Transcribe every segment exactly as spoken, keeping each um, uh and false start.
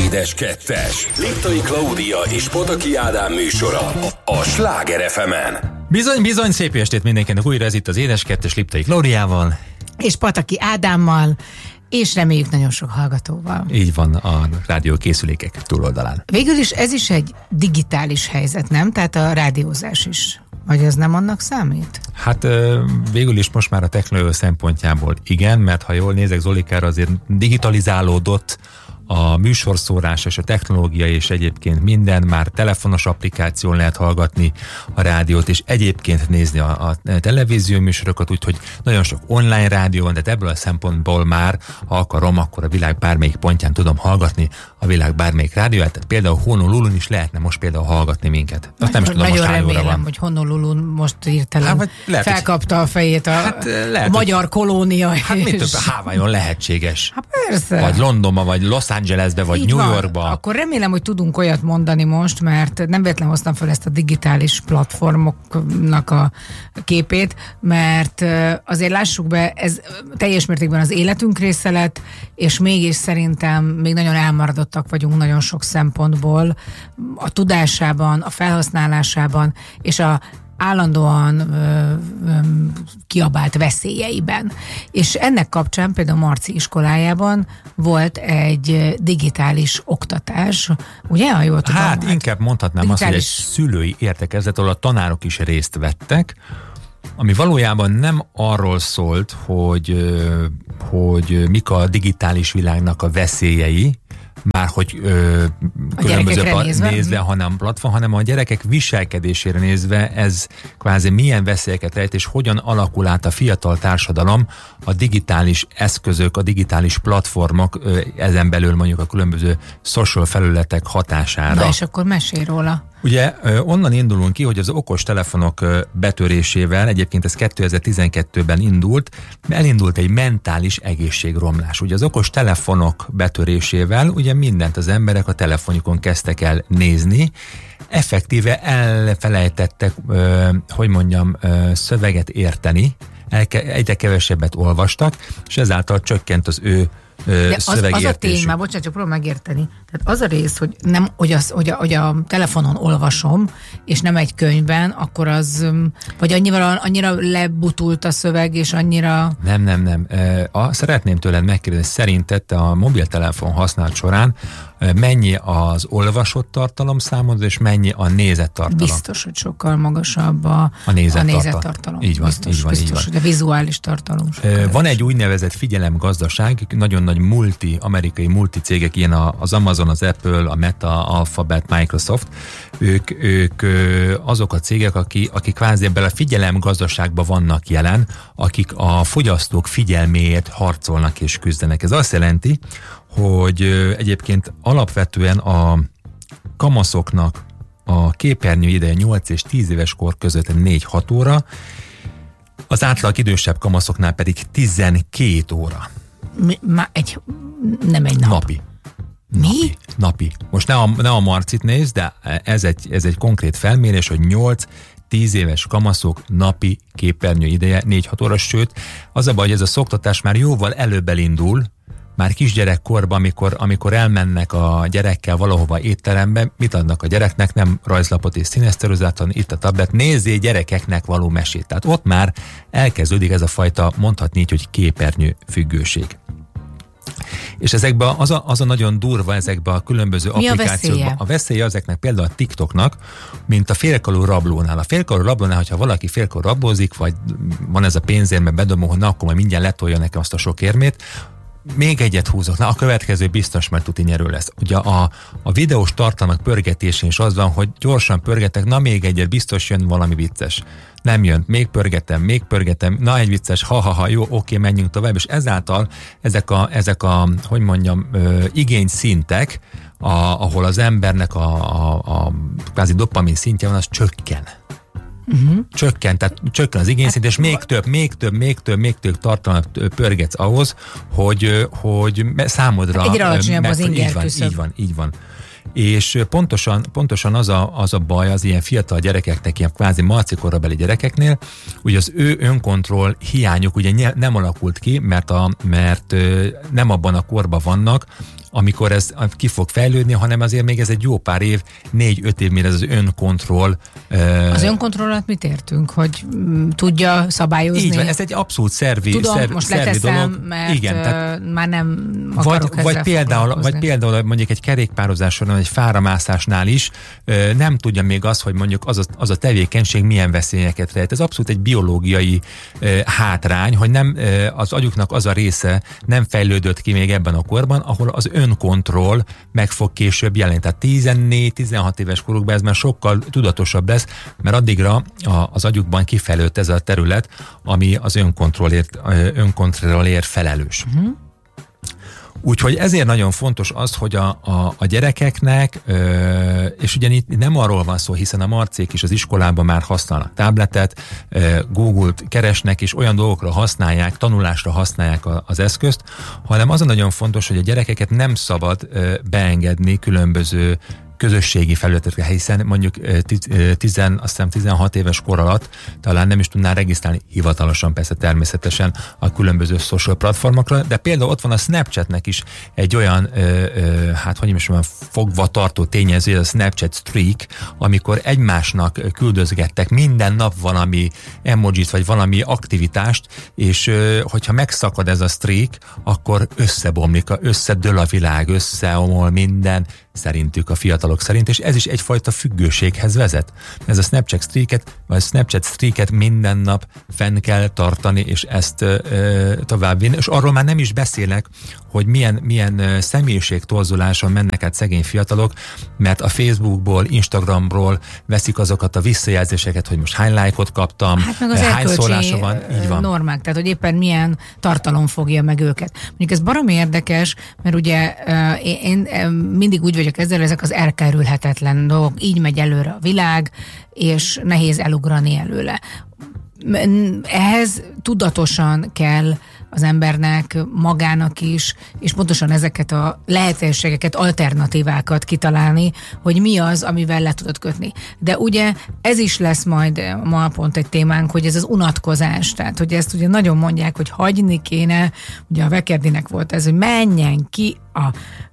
Édes Kettes. Liptai Klaudia és Pataki Ádám műsora a Sláger ef emen. Bizony, bizony, szép estét mindenkinek. Újra ez itt az Édes Kettes Liptai Klaudiával. És Pataki Ádámmal, és reméljük nagyon sok hallgatóval. Így van a rádiókészülékek túloldalán. Végül is ez is egy digitális helyzet, nem? Tehát a rádiózás is. Vagy ez nem annak számít? Hát végül is most már a technológia szempontjából igen, mert ha jól nézek, Zolikára azért digitalizálódott a műsorszórás és a technológia, és egyébként minden, már telefonos applikáción lehet hallgatni a rádiót, és egyébként nézni a, a televízió műsorokat, úgyhogy nagyon sok online rádió van, de ebből a szempontból már, ha akarom, akkor a világ bármelyik pontján tudom hallgatni a világ bármelyik rádióját, tehát például Honolulun is lehetne most például hallgatni minket. Azt nem is tudom, nagyon most remélem, van. hogy Honolulun most hirtelen hát, lehet, felkapta a fejét a, hát, lehet, a magyar hogy, kolónia. Hát mit több, Hawaiion lehetséges. Hát persze. Vagy Londonba, vagy Los Angelesbe, vagy így New Yorkba. Van. Akkor remélem, hogy tudunk olyat mondani most, mert nem véletlenül hoztam fel ezt a digitális platformoknak a képét, mert azért lássuk be, ez teljes mértékben az életünk része lett, és mégis szerintem még nagyon elmaradottak vagyunk nagyon sok szempontból, a tudásában, a felhasználásában, és a állandóan ö, ö, kiabált veszélyeiben. És ennek kapcsán például Marci iskolájában volt egy digitális oktatás, ugye? Ha jól tudom, hát inkább mondhatnám digitális... azt, hogy egy szülői értekezlet, ahol a tanárok is részt vettek, ami valójában nem arról szólt, hogy, hogy mik a digitális világnak a veszélyei, már hogy ö, különböző nézve, nézve hanem platform, hanem a gyerekek viselkedésére nézve ez kvázi milyen veszélyeket rejt, és hogyan alakul át a fiatal társadalom a digitális eszközök, a digitális platformok, ö, ezen belül mondjuk a különböző social felületek hatására. Na és akkor mesélj róla. Ugye onnan indulunk ki, hogy az okos telefonok betörésével, egyébként ez kétezer-tizenkettőben indult, elindult egy mentális egészségromlás. Ugye az okos telefonok betörésével ugye mindent az emberek a telefonjukon kezdtek el nézni, effektíve elfelejtettek, hogy mondjam, szöveget érteni, egyre kevesebbet olvastak, és ezáltal csökkent az ő De az, az a tény, már bocsánat, csak próbálom megérteni. Tehát az a rész, hogy nem, hogy, az, hogy, a, hogy a telefonon olvasom, és nem egy könyvben, akkor az, vagy annyira, annyira lebutult a szöveg, és annyira... Nem, nem, nem. A, szeretném tőled megkérdezni, szerinted te a mobiltelefon használat során mennyi az olvasott tartalom számodra, és mennyi a nézett tartalom? Biztos, hogy sokkal magasabb a, a nézett, a nézett tartalom. tartalom. Így van, biztos, így van, biztos, így van. hogy a vizuális tartalom. Van egy úgynevezett figyelemgazdaság, nagyon nagy multi, amerikai multi cégek, ilyen az Amazon, az Apple, a Meta, Alphabet, Microsoft, ők, ők azok a cégek, akik, akik kvázi ebben a figyelemgazdaságban vannak jelen, akik a fogyasztók figyelméért harcolnak és küzdenek. Ez azt jelenti, hogy egyébként alapvetően a kamaszoknak a képernyő ideje nyolc és tíz éves kor között négy-hat óra, az átlag idősebb kamaszoknál pedig tizenkét óra. Mi, má, egy, nem egy nap. Napi. Mi? Napi. Napi. Most ne a, ne a Marcit nézd, de ez egy, ez egy konkrét felmérés, hogy nyolc-tíz éves kamaszok napi képernyő ideje négy-hat óra, sőt, az a baj, hogy ez a szoktatás már jóval előbb elindul, már kisgyerekkorban, amikor, amikor elmennek a gyerekkel valahova étterembe, mit adnak a gyereknek? Nem rajzlapot és színeszterőzát, hanem itt a tablet. Nézzé gyerekeknek való mesét. Tehát ott már elkezdődik ez a fajta, mondhatni így, hogy képernyő függőség. És ezekben az a, az a nagyon durva ezekben a különböző Mi applikációkban. A veszélye? a veszélye ezeknek például a TikToknak, mint a félkarú rablónál. A félkarú rablónál, hogyha valaki félkarú rablózik, vagy van ez a pénzérme bedobó, hogy na, akkor majd mindjárt letolja nekem azt a sok érmét, még egyet húzok, na a következő biztos, mert tuti nyerő lesz. Ugye a, a videós tartalmak pörgetésén is az van, hogy gyorsan pörgetek, na még egyet, biztos jön valami vicces. Nem jön, még pörgetem, még pörgetem, na egy vicces, ha-ha-ha, jó, oké, menjünk tovább, és ezáltal ezek a, ezek a hogy mondjam, ö, igényszintek, a, ahol az embernek a, a, a kvázi dopamin szintje van, az csökken. Uh-huh. Csökken, tehát csökken az igényszint, és még több, még több, még több, még több tartalmat pörgetsz ahhoz, hogy, hogy számodra... Egyre alacsonyabb az inger küszöb. Így van, így van. És pontosan, pontosan az, a, az a baj az ilyen fiatal gyerekeknek, ilyen kvázi marcikorabeli gyerekeknél, ugye az ő önkontroll hiányuk ugye nem alakult ki, mert, a, mert nem abban a korban vannak, amikor ez ki fog fejlődni, hanem azért még ez egy jó pár év, négy-öt év, mire ez az önkontroll. Az önkontrollat mit értünk? Hogy m, tudja szabályozni? Így van, ez egy abszolút szervi, Tudom, szervi, most szervi leteszem, dolog. mert igen, tehát, már nem akarok vagy, vagy például, vagy például mondjuk egy kerékpározáson, egy fáramászásnál is nem tudja még azt, hogy mondjuk az a, az a tevékenység milyen veszélyeket rejt. Ez abszolút egy biológiai hátrány, hogy nem az agyuknak az a része nem fejlődött ki még ebben a korban, ahol az önkontroll meg fog később jelenni. Tehát tizennégy-tizenhat éves korukban ez már sokkal tudatosabb lesz, mert addigra a, az agyukban kifejlődött ez a terület, ami az önkontrollért, önkontrollért felelős. Uh-huh. Úgyhogy ezért nagyon fontos az, hogy a, a, a gyerekeknek, ö, és ugye itt nem arról van szó, hiszen a marcék is az iskolában már használnak tabletet, ö, Google-t keresnek, és olyan dolgokra használják, tanulásra használják a, az eszközt, hanem az a nagyon fontos, hogy a gyerekeket nem szabad ö, beengedni különböző közösségi felületekre, hiszen mondjuk tizen, azt hiszem tizenhat éves kor alatt talán nem is tudná regisztrálni hivatalosan, persze természetesen a különböző social platformokra, de például ott van a Snapchatnek is egy olyan, ö, ö, hát hogy is mondjam, fogva tartó tényező, a Snapchat streak, amikor egymásnak küldözgettek minden nap valami emojit, vagy valami aktivitást, és ö, hogyha megszakad ez a streak, akkor összebomlik, összedől a világ, összeomol minden, szerintük, a fiatalok szerint, és ez is egyfajta függőséghez vezet. Ez a Snapchat streaket, vagy a Snapchat streaket minden nap fenn kell tartani, és ezt ö, továbbvinni, és arról már nem is beszélek, hogy milyen, milyen személyiségtorzuláson mennek át szegény fiatalok, mert a Facebookból, Instagramról veszik azokat a visszajelzéseket, hogy most hány lájkot kaptam, hát meg az hány szólása van. Így van. Normák, tehát hogy éppen milyen tartalom fogja meg őket. Mondjuk ez baromi érdekes, mert ugye én, én mindig úgy vagyok ezzel, ezek az elkerülhetetlen dolgok, így megy előre a világ, és nehéz elugrani előle. Ehhez tudatosan kell az embernek, magának is, és pontosan ezeket a lehetőségeket, alternatívákat kitalálni, hogy mi az, amivel le tudod kötni. De ugye ez is lesz majd ma pont egy témánk, hogy ez az unatkozás, tehát hogy ezt ugye nagyon mondják, hogy hagyni kéne, ugye a Vekerdinek volt ez, hogy menjen ki a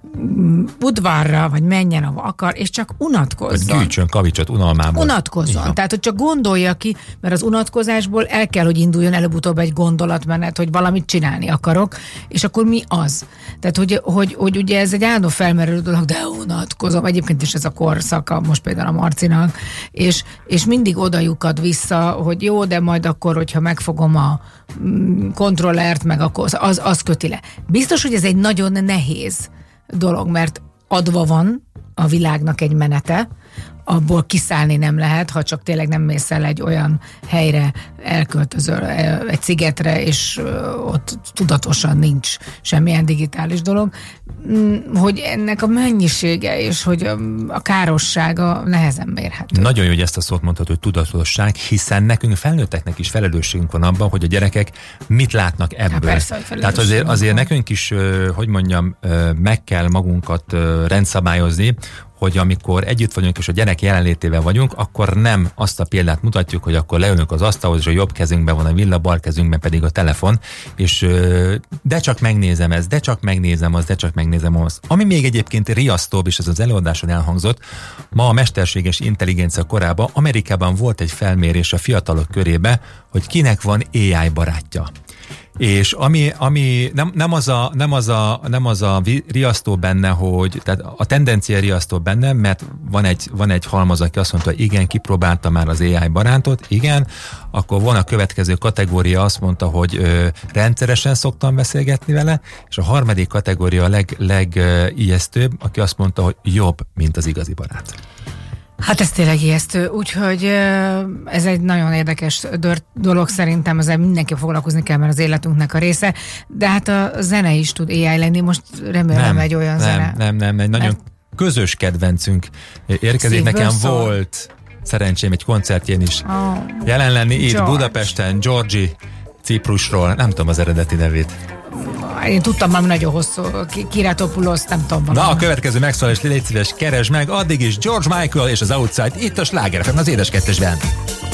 udvarra, vagy menjen, ahova akar, és csak unatkozzon. Vagy gyűjtsön kavicsot unalmából. Unatkozzon. Igen. Tehát, hogy csak gondolja ki, mert az unatkozásból el kell, hogy induljon előbb-utóbb egy gondolatmenet, hogy valamit csinálni akarok, és akkor mi az? Tehát, hogy, hogy, hogy ugye ez egy állandó felmerülő dolog, de unatkozom. Egyébként is ez a korszaka, most például a Marcinak, és, és mindig oda lyukad vissza, hogy jó, de majd akkor, hogyha megfogom a kontrollert, meg akkor az, az köti le. Biztos, hogy ez egy nagyon nehéz dolog, mert adva van a világnak egy menete, abból kiszállni nem lehet, ha csak tényleg nem mész el egy olyan helyre, elköltözöl egy szigetre, és ott tudatosan nincs semmilyen digitális dolog, hogy ennek a mennyisége és hogy a károssága nehezen mérhető. Nagyon jó, hogy ezt a szót mondhatod, hogy tudatosság, hiszen nekünk felnőtteknek is felelősségünk van abban, hogy a gyerekek mit látnak ebből. Há, persze, Tehát azért, azért nekünk is, hogy mondjam, meg kell magunkat rendszabályozni, hogy amikor együtt vagyunk és a gyerek jelenlétével vagyunk, akkor nem azt a példát mutatjuk, hogy akkor leülünk az asztalhoz, és a jobb kezünkben van a villa, bal kezünkben pedig a telefon, és de csak megnézem ezt, de csak megnézem azt, de csak megnézem azt. Ami még egyébként riasztóbb, és ez az előadáson elhangzott, ma a mesterséges intelligencia korában Amerikában volt egy felmérés a fiatalok körébe, hogy kinek van á i barátja. És ami, ami nem, nem, az a, nem, az a, nem az a riasztó benne, hogy tehát a tendencia riasztó benne, mert van egy, van egy halmaz, aki azt mondta, hogy igen, kipróbálta már az á i barátot, igen, akkor van a következő kategória, azt mondta, hogy ö, rendszeresen szoktam beszélgetni vele, és a harmadik kategória a leg, legijesztőbb, aki azt mondta, hogy jobb, mint az igazi barát. Hát ez tényleg ijesztő, úgyhogy ez egy nagyon érdekes dolog szerintem, ezzel mindenki foglalkozni kell, mert az életünknek a része, de hát a zene is tud á i lenni, most remélem nem, egy olyan nem, zene. Nem, nem, egy nagyon mert... közös kedvencünk érkezik, nekem szól. Volt szerencsém egy koncertjén is oh, jelen lenni, itt George. Budapesten, Georgi Ciprusról, nem tudom az eredeti nevét. Én tudtam valami nagyon hosszú, Kiratopoulos, nem tudom. Na, a következő megszólalás, légy szíves, keresd meg, addig is George Michael és az Outside, itt a Sláger ef em, az Édes Kettesben.